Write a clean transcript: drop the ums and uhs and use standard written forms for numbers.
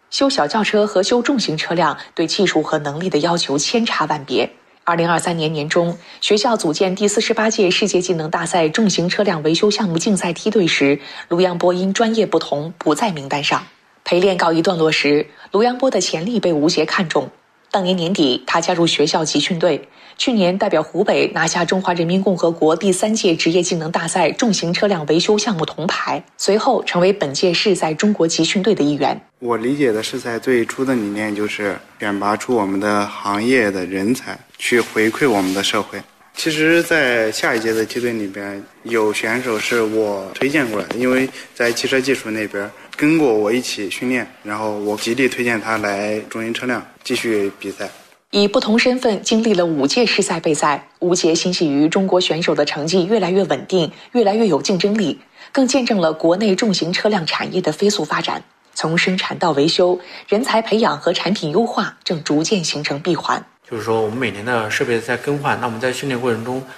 修小轿车和修重型车辆对技术和能力的要求千差万别。2023年年中，学校组建第48届世界技能大赛重型车辆维修项目竞赛梯队时，卢阳波因专业不同不在名单上。陪练告一段落时，卢阳波的潜力被吴杰看中。当年年底，他加入学校集训队，去年代表湖北拿下中华人民共和国第3届职业技能大赛重型车辆维修项目铜牌，随后成为本届世赛中国集训队的一员。 我理解的世赛最初的理念就是选拔出我们的行业的人才，去回馈我们的社会。其实在下一届的梯队里边，有选手是我推荐过来的，因为在汽车技术那边跟过我一起训练，然后我极力推荐他来重型车辆继续比赛。 以不同身份经历了5届世赛备赛，吴杰欣喜于中国选手的成绩越来越稳定，越来越有竞争力，更见证了国内重型车辆产业的飞速发展。从生产到维修，人才培养和产品优化正逐渐形成闭环。 就是说我们每年的设备在更换，那我们在训练过程中